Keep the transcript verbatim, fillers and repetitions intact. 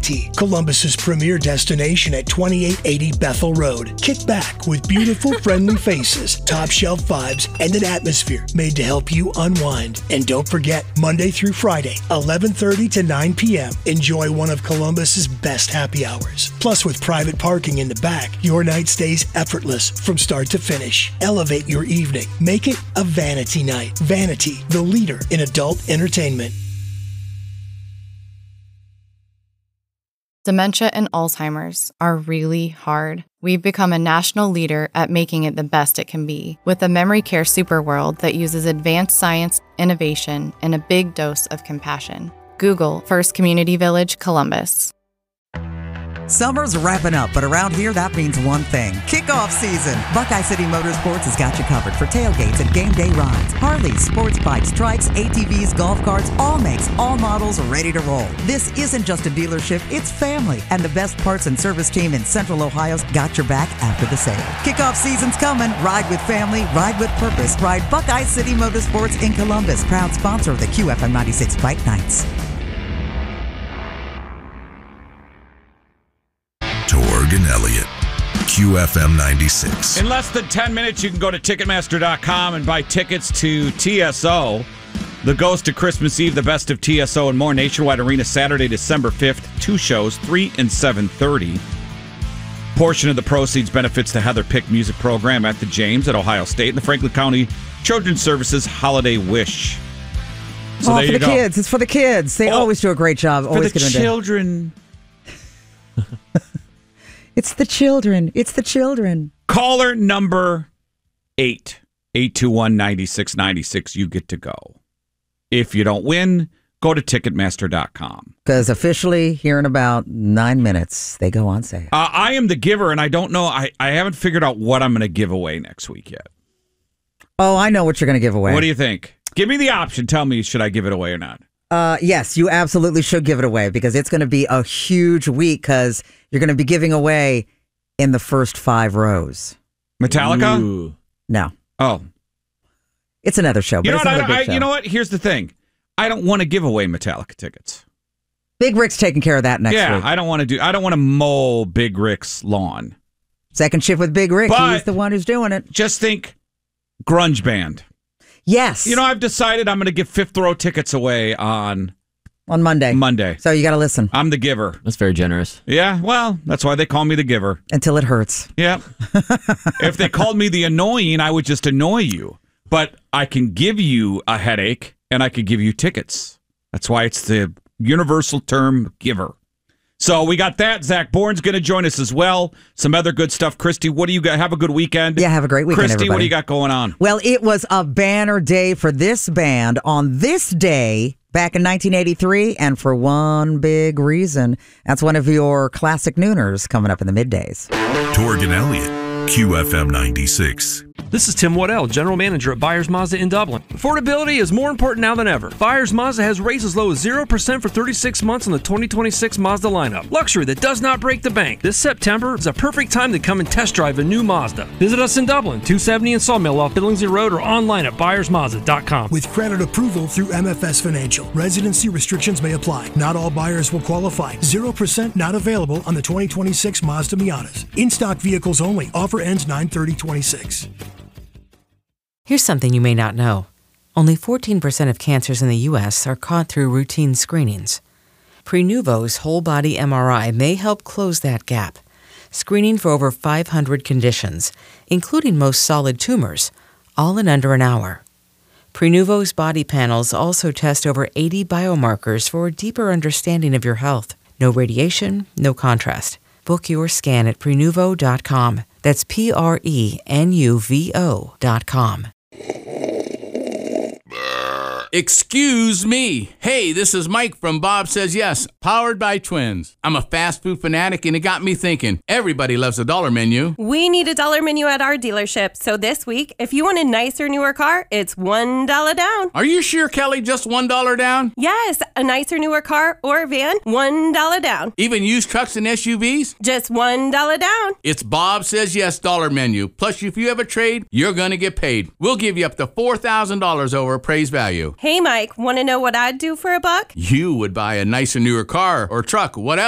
Vanity, Columbus's premier destination at twenty-eight eighty Bethel Road. Kick back with beautiful, friendly faces, top shelf vibes, and an atmosphere made to help you unwind. And don't forget, Monday through Friday, eleven thirty to nine p.m., enjoy one of Columbus's best happy hours. Plus, with private parking in the back, your night stays effortless from start to finish. Elevate your evening. Make it a Vanity night. Vanity, the leader in adult entertainment. Dementia and Alzheimer's are really hard. We've become a national leader at making it the best it can be, with a memory care superworld that uses advanced science, innovation, and a big dose of compassion. Google First Community Village, Columbus. Summer's wrapping up, but around here, that means one thing. Kickoff season. Buckeye City Motorsports has got you covered for tailgates and game day rides. Harleys, sports bikes, trikes, A T Vs, golf carts, all makes, all models are ready to roll. This isn't just a dealership, it's family. And the best parts and service team in Central Ohio's got your back after the sale. Kickoff season's coming. Ride with family, ride with purpose. Ride Buckeye City Motorsports in Columbus. Proud sponsor of the Q F M ninety-six Bike Nights. Torg and Elliott, Q F M ninety-six. In less than ten minutes, you can go to Ticketmaster dot com and buy tickets to T S O, The Ghost of Christmas Eve, the best of T S O and more. Nationwide Arena, Saturday, December fifth. Two shows, three and seven thirty. Portion of the proceeds benefits the Heather Pick music program at the James at Ohio State and the Franklin County Children's Services Holiday Wish. So oh, there for you the go. kids. It's for the kids. They oh, always do a great job. For always the children. It's the children. It's the children. Caller number eight, eight two one, nine six nine six. You get to go. If you don't win, go to Ticketmaster dot com. Because officially, here in about nine minutes, they go on sale. Uh, I am the giver, and I don't know. I, I haven't figured out what I'm going to give away next week yet. Oh, I know what you're going to give away. What do you think? Give me the option. Tell me, should I give it away or not? Uh, yes, you absolutely should give it away because it's going to be a huge week because you're going to be giving away in the first five rows. Metallica? Ooh. No. Oh. It's another show. But You know, it's what, another I, big I, show. you know what? Here's the thing. I don't want to give away Metallica tickets. Big Rick's taking care of that next yeah, week. I don't want to do. I don't want to mow Big Rick's lawn. Second shift with Big Rick. But He's the one who's doing it. Just think, grunge band. Yes. You know, I've decided I'm going to give fifth row tickets away on on Monday. Monday. So you got to listen. I'm the giver. That's very generous. Yeah, well, that's why they call me the giver. Until it hurts. Yeah. If they called me the annoying, I would just annoy you. But I can give you a headache, and I could give you tickets. That's why it's the universal term giver. So we got that. Zach Bourne's going to join us as well. Some other good stuff. Christy, what do you got? Have a good weekend. Yeah, have a great weekend, Christy, everybody. what do you got going on? Well, it was a banner day for this band on this day back in nineteen eighty-three, and for one big reason. That's one of your classic nooners coming up in the middays. Torg and Elliott, Q F M ninety-six. This is Tim Waddell, General Manager at Byers Mazda in Dublin. Affordability is more important now than ever. Byers Mazda has rates as low as zero percent for thirty-six months on the twenty twenty-six Mazda lineup. Luxury that does not break the bank. This September is a perfect time to come and test drive a new Mazda. Visit us in Dublin, two seventy in Sawmill off Billingsley Road, or online at byers mazda dot com. With credit approval through M F S Financial, residency restrictions may apply. Not all buyers will qualify. zero percent not available on the twenty twenty-six Mazda Miatas. In-stock vehicles only. Offer ends nine thirty twenty-six. Here's something you may not know. Only fourteen percent of cancers in the U S are caught through routine screenings. Prenuvo's whole-body M R I may help close that gap, screening for over five hundred conditions, including most solid tumors, all in under an hour. Prenuvo's body panels also test over eighty biomarkers for a deeper understanding of your health. No radiation, no contrast. Book your scan at prenuvo dot com. That's P R E N U V O dot com. Excuse me. Hey, this is Mike from Bob Says Yes, powered by Twins. I'm a fast food fanatic, and it got me thinking. Everybody loves a dollar menu. We need a dollar menu at our dealership. So this week, if you want a nicer, newer car, it's one dollar down. Are you sure, Kelly? Just one dollar down? Yes, a nicer, newer car or van, one dollar down. Even used trucks and S U Vs? Just one dollar down. It's Bob Says Yes dollar menu. Plus, if you have a trade, you're going to get paid. We'll give you up to four thousand dollars over appraised value. Hey, Mike, want to know what I'd do for a buck? You would buy a nicer, newer car or truck. What else?